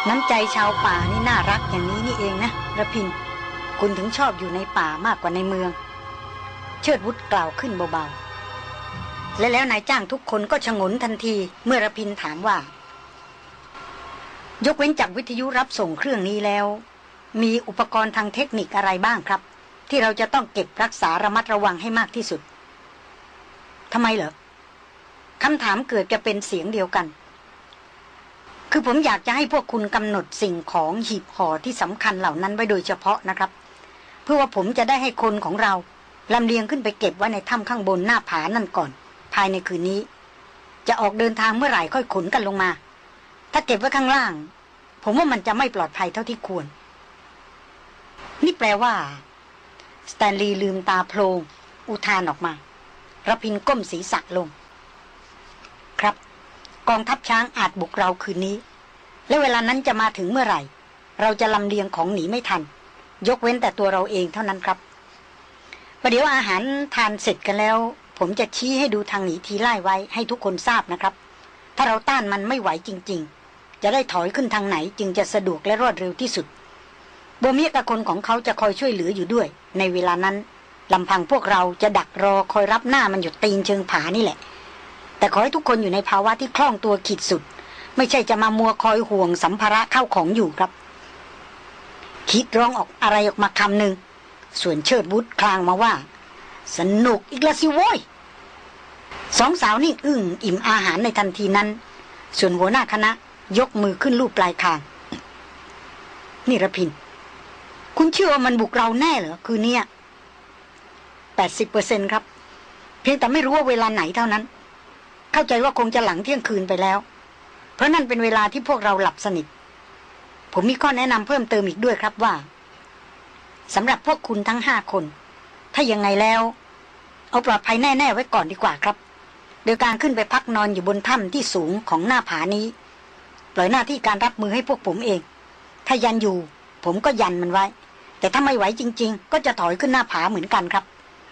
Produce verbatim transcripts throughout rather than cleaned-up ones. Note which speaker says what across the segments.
Speaker 1: น้ำใจชาวป่านี่น่ารักอย่างนี้นี่เองนะระพินคุณถึงชอบอยู่ในป่ามากกว่าในเมืองเชิดวุฒกล่าวขึ้นเบาๆและแล้วนายจ้างทุกคนก็ชงนทันทีเมื่อระพินถามว่ายกเว้นจากวิทยุรับส่งเครื่องนี้แล้วมีอุปกรณ์ทางเทคนิคอะไรบ้างครับที่เราจะต้องเก็บรักษาระมัดระวังให้มากที่สุดทำไมเหรอคำถามเกิดจะเป็นเสียงเดียวกันคือผมอยากจะให้พวกคุณกำหนดสิ่งของหีบห่อที่สำคัญเหล่านั้นไว้โดยเฉพาะนะครับเพื่อว่าผมจะได้ให้คนของเราลำเลียงขึ้นไปเก็บไว้ในถ้ำข้างบนหน้าผานั่นก่อนภายในคืนนี้จะออกเดินทางเมื่อไหร่ค่อยขนกันลงมาถ้าเก็บไว้ข้างล่างผมว่ามันจะไม่ปลอดภัยเท่าที่ควรนี่แปลว่าสแตนลีย์ลืมตาโพลงอุทานออกมาระพินก้มศีรษะลงครับกองทัพช้างอาจบุกเราคืนนี้และเวลานั้นจะมาถึงเมื่อไหร่เราจะลำเลียงของหนีไม่ทันยกเว้นแต่ตัวเราเองเท่านั้นครับประเดี๋ยวอาหารทานเสร็จกันแล้วผมจะชี้ให้ดูทางหนีทีไล่ไว้ให้ทุกคนทราบนะครับถ้าเราต้านมันไม่ไหวจริงๆจะได้ถอยขึ้นทางไหนจึงจะสะดวกและรวดเร็วที่สุดโบเมียกับคนของเขาจะคอยช่วยเหลืออยู่ด้วยในเวลานั้นลำพังพวกเราจะดักรอคอยรับหน้ามันอยู่ตีนเชิงผานี่แหละแต่ขอให้ทุกคนอยู่ในภาวะที่คล่องตัวขีดสุดไม่ใช่จะมามัวคอยห่วงสัมภาระเข้าของอยู่ครับคิดร้องออกอะไรออกมาคำหนึ่งส่วนเชิดบุตรคลางมาว่าสนุกอีกละสิโว้ยสองสาวนี่อึ้งอิ่มอาหารในทันทีนั้นส่วนหัวหน้าคณะยกมือขึ้นลูบปลายคางนี่ระพินคุณเชื่อว่ามันบุกเราแน่เหรอคืนนี้แปดสิบเปอร์เซ็นต์ครับเพียงแต่ไม่รู้ว่าเวลาไหนเท่านั้นเข้าใจว่าคงจะหลังเที่ยงคืนไปแล้วเพราะนั่นเป็นเวลาที่พวกเราหลับสนิทผมมีข้อแนะนำเพิ่มเติมอีกด้วยครับว่าสำหรับพวกคุณทั้งห้าคนถ้ายังไงแล้วเอาปลอดภัยแน่ๆไว้ก่อนดีกว่าครับโดยการขึ้นไปพักนอนอยู่บนถ้ำที่สูงของหน้าผานี้ปล่อยหน้าที่การรับมือให้พวกผมเองถ้ายันอยู่ผมก็ยันมันไว้แต่ถ้าไม่ไหวจริงๆก็จะถอยขึ้นหน้าผาเหมือนกันครับ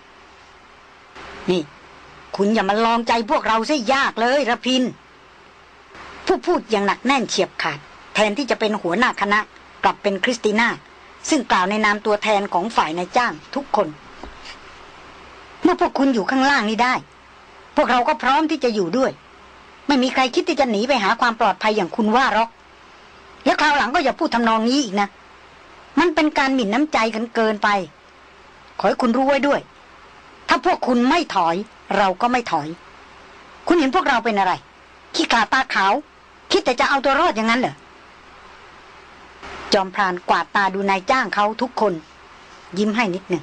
Speaker 1: นี่คุณอย่ามาลองใจพวกเราซะยากเลยระพินผู้พูดอย่างหนักแน่นเฉียบขาดแทนที่จะเป็นหัวหน้าคณะกลับเป็นคริสติน่าซึ่งกล่าวในนามตัวแทนของฝ่ายนายจ้างทุกคนเมื่อพวกคุณอยู่ข้างล่างนี้ได้พวกเราก็พร้อมที่จะอยู่ด้วยไม่มีใครคิดที่จะหนีไปหาความปลอดภัยอย่างคุณว่าหรอกแล้วคราวหลังก็อย่าพูดทำนองนี้อีกนะมันเป็นการหมิ่นน้ำใจกันเกินไปขอให้คุณรู้ไว้ด้วยถ้าพวกคุณไม่ถอยเราก็ไม่ถอยคุณเห็นพวกเราเป็นอะไรขี้ขลาดตาขาวคิดแต่จะเอาตัวรอดอย่างนั้นเหรอจอมพรานกวาดตาดูนายจ้างเขาทุกคนยิ้มให้นิดหนึ่ง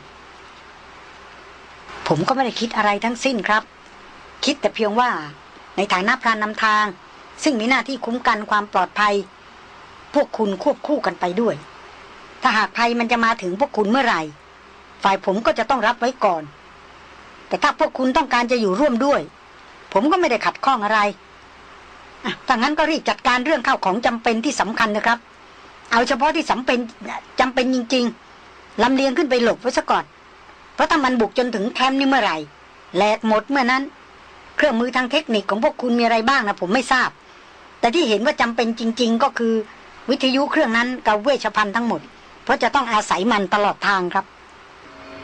Speaker 1: ผมก็ไม่ได้คิดอะไรทั้งสิ้นครับคิดแต่เพียงว่าในฐานะพรานนำทางซึ่งมีหน้าที่คุ้มกันความปลอดภัยพวกคุณควบคู่กันไปด้วยถ้าหากภัยมันจะมาถึงพวกคุณเมื่อไหร่ฝ่ายผมก็จะต้องรับไว้ก่อนแต่ถ้าพวกคุณต้องการจะอยู่ร่วมด้วยผมก็ไม่ได้ขัดข้องอะไรอ่ะถ้างั้นก็รีบจัดการเรื่องข้าวของจำเป็นที่สำคัญนะครับเอาเฉพาะที่สำเป็นจำเป็นจริงๆลำเลียงขึ้นไปหลบไว้ซะก่อนเพราะถ้ามันบุกจนถึงแคมป์นี่เมื่อไหร่แหลกหมดเมื่อนั้นเครื่องมือทางเทคนิคของพวกคุณมีอะไรบ้างนะผมไม่ทราบแต่ที่เห็นว่าจำเป็นจริงๆก็คือวิทยุเครื่องนั้นกับเวชภัณฑ์ทั้งหมดเพราะจะต้องอาศัยมันตลอดทางครับ